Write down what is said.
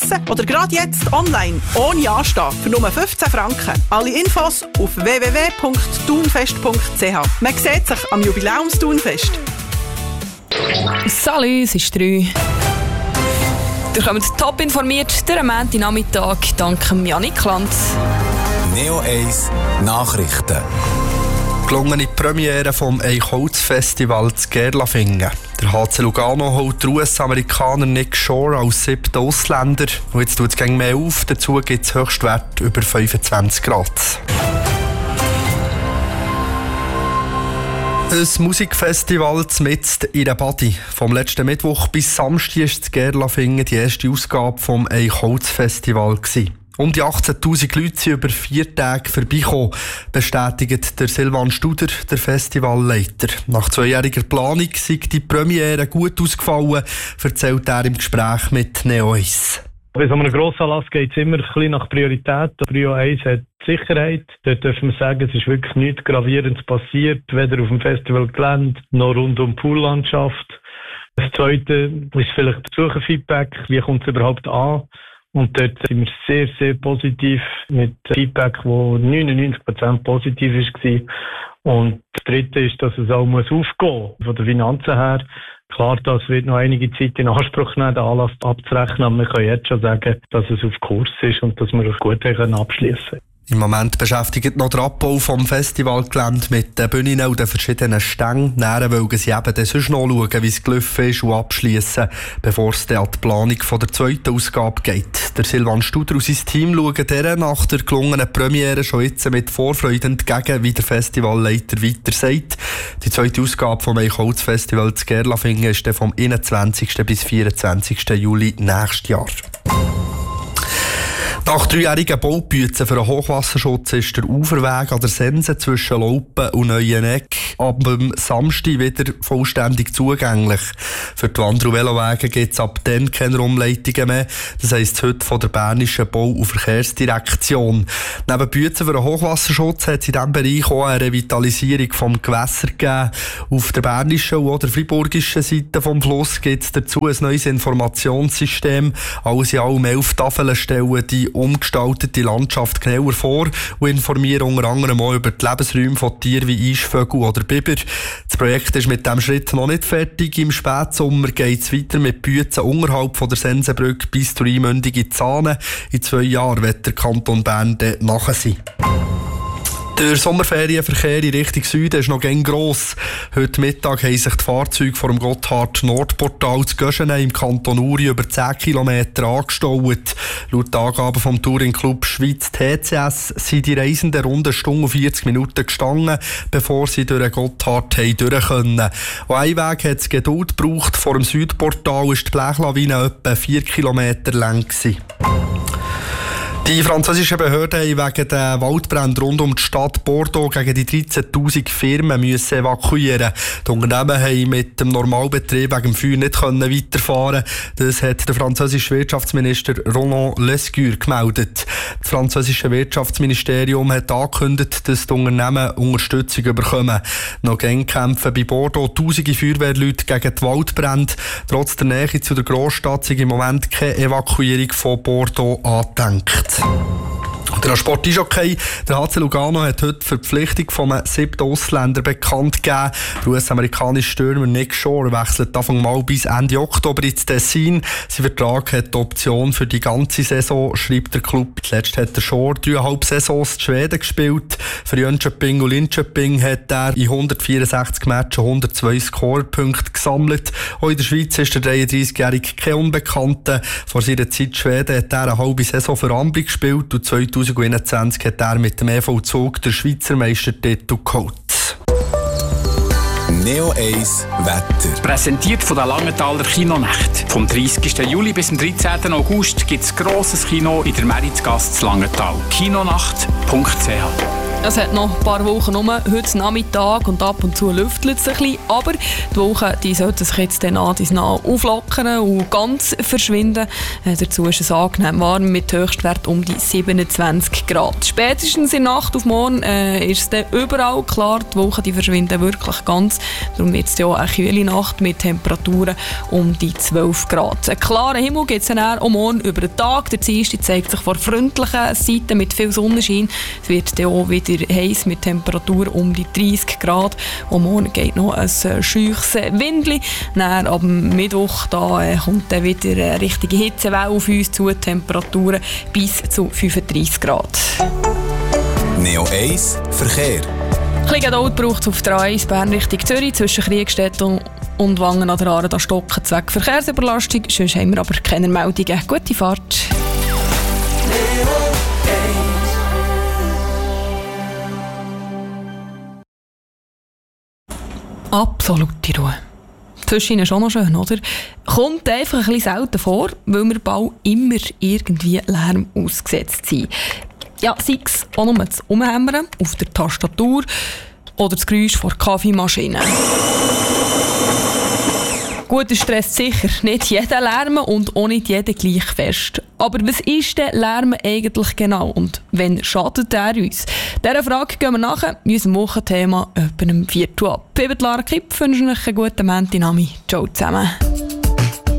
essen oder gerade jetzt online, ohne Anstehen, für nur 15 Franken. Alle Infos auf www.tunfest.ch. Man sieht sich am Jubiläumstunfest. Salut, es ist 3. Ihr kommt top informiert durch den Montagnachmittag dank Janik Lanz. Neo 1 Nachrichten. Gelungene Premiere vom Eichholz-Festival zu Gerlafingen. Der HC Lugano holt den US-Amerikaner Nick Shore als 7. Ausländer. Und jetzt tut es gegen mehr auf. Dazu gibt es Höchstwert über 25 Grad. Ein Musikfestival mitten in der Badi. Vom letzten Mittwoch bis Samstag ist in Gerlafingen die erste Ausgabe vom Eichholz-Festival gewesen. Um die 18'000 Leute sind über 4 Tage vorbeigekommen, bestätigt der Silvan Studer, der Festivalleiter. Nach 2-jähriger Planung sei die Premiere gut ausgefallen, erzählt er im Gespräch mit Neo 1. Bei so einem Grossanlass geht es immer ein bisschen nach Priorität. Prio 1 hat Sicherheit. Dort dürfen wir sagen, es ist wirklich nichts Gravierendes passiert, weder auf dem Festivalgelände noch rund um die Poollandschaft. Das Zweite ist vielleicht das Besucherfeedback. Wie kommt es überhaupt an? Und dort sind wir sehr, sehr positiv mit Feedback, das 99% positiv war. Und das Dritte ist, dass es auch aufgehen muss, von den Finanzen her. Klar, das wird noch einige Zeit in Anspruch nehmen, den Anlass abzurechnen. Aber wir können jetzt schon sagen, dass es auf Kurs ist und dass wir es gut abschließen können. Im Moment beschäftigt noch der Abbau vom Festivalgelände mit den Bühnen und den verschiedenen Stängen. Näher wollen sie eben dann sonst noch schauen, wie es gelaufen ist und abschliessen, bevor es dann an die Planung von der 2. Ausgabe geht. Der Silvan Studer und sein Team schauen deren nach der gelungenen Premiere schon jetzt mit Vorfreude entgegen, wie der Festivalleiter weiter sagt. Die 2. Ausgabe vom Eichholz-Festival zu Gerlafingen ist dann vom 21. bis 24. Juli nächstes Jahr. Nach 3-jährigen Baubützen für einen Hochwasserschutz ist der Uferweg an der Sense zwischen Laupen und Neueneck ab dem Samstag wieder vollständig zugänglich. Für die Wander- und Velowege gibt es ab dann keine Umleitungen mehr. Das heisst heute von der Bernischen Bau- und Verkehrsdirektion. Neben Bützen für einen Hochwasserschutz hat es in diesem Bereich auch eine Revitalisierung vom Gewässer gegeben. Auf der bernischen und auch der friburgischen Seite vom Fluss gibt es dazu ein neues Informationssystem. Alles in allem 11 Tafeln stellen die umgestaltete Landschaft genauer vor und informieren unter anderem auch über die Lebensräume von Tieren wie Eisvögel oder Biber. Das Projekt ist mit diesem Schritt noch nicht fertig. Im Spätsommer geht es weiter mit Bützen unterhalb von der Sensenbrücke bis zur Einmündung in Zahnen. In 2 Jahren wird der Kanton Bern nachher sein. Der Sommerferienverkehr in Richtung Süden ist noch gern gross. Heute Mittag haben sich die Fahrzeuge vor dem Gotthard-Nordportal zu Göschenen im Kanton Uri über 10 Kilometer angestaut. Laut Angaben vom Touring-Club Schweiz TCS sind die Reisenden rund 1 Stunde und 40 Minuten gestanden, bevor sie durch den Gotthard durch können. Auf einem Weg hat es Geduld gebraucht. Vor dem Südportal ist die Blechlawine etwa 4 Kilometer lang gewesen. Die französischen Behörden haben wegen der Waldbrände rund um die Stadt Bordeaux gegen die 13'000 Firmen müssen evakuieren. Die Unternehmen haben mit dem Normalbetrieb wegen dem Feuer nicht weiterfahren. Das hat der französische Wirtschaftsminister Roland Lescure gemeldet. Das französische Wirtschaftsministerium hat angekündigt, dass die Unternehmen Unterstützung bekommen. Noch gern kämpfen bei Bordeaux tausende Feuerwehrleute gegen die Waldbrände. Trotz der Nähe zu der Grossstadt sind im Moment keine Evakuierung von Bordeaux angedenkt. Der Sport-Eishockey, der HC Lugano hat heute die Verpflichtung von einem 7. Ausländer bekannt gegeben. Der US-amerikanische Stürmer Nick Shore wechselt Anfang Mai bis Ende Oktober ins Tessin. Sein Vertrag hat die Option für die ganze Saison, schreibt der Club. Zuletzt hat der Shore 3,5 Saisons in Schweden gespielt. Für Jönköping und Linköping hat er in 164 Matches 102 Scorerpunkte gesammelt. Auch in der Schweiz ist der 33-Jährige kein Unbekannter. Vor seiner Zeit in Schweden hat er eine halbe Saison für Ambri gespielt und 2021 hat er mit dem EV Zug den Schweizer Meistertitel geholt. Neo 1 Wetter. Präsentiert von der Langenthaler Kinonacht. Vom 30. Juli bis zum 13. August gibt es grosses Kino in der Meritzgasse zu Langenthal. kinonacht.ch Es hat noch ein paar Wochen rum, heute Nachmittag und ab und zu lüftelt es ein bisschen, aber die Wochen die sollten sich jetzt dann nah auflockern und ganz verschwinden. Dazu ist es angenehm warm mit Höchstwert um die 27 Grad. Spätestens in der Nacht auf morgen ist es dann überall klar, die Wochen die verschwinden wirklich ganz. Darum wird es ja auch eine kühle Nacht mit Temperaturen um die 12 Grad. Einen klaren Himmel gibt es dann auch morgen über den Tag. Der Dienstag zeigt sich von fröhlichen Seiten mit viel Sonnenschein. Es wird dann auch wieder heiß mit Temperatur um die 30 Grad. Und morgen geht noch ein scheuches Windli. Dann ab Mittwoch kommt dann wieder eine richtige Hitzewelle auf uns zu. Temperaturen bis zu 35 Grad. Neo 1 Verkehr. Ein bisschen Geduld braucht es auf der A1 Bern Richtung Zürich zwischen Kriegstetten und Wangen an der Aare da stocken zwecks Verkehrsüberlastung. Sonst haben wir aber keine Meldungen. Gute Fahrt. Absolute Ruhe. Zwischen ist schon noch schön, oder? Kommt einfach ein bisschen selten vor, weil wir bald immer irgendwie Lärm ausgesetzt sind. Ja, sei es auch nur das Umhämmern auf der Tastatur oder das Geräusch von der Kaffeemaschine. Guter Stress sicher. Nicht jeder Lärm und auch nicht jeder gleich fest. Aber was ist denn Lärm eigentlich genau und wann schadet er uns? Dieser Frage gehen wir nachher in unserem Wochenthema etwa um 4 Uhr ab. Ich bin Lara Kipp, wünsche euch einen guten Montag. Ciao zusammen.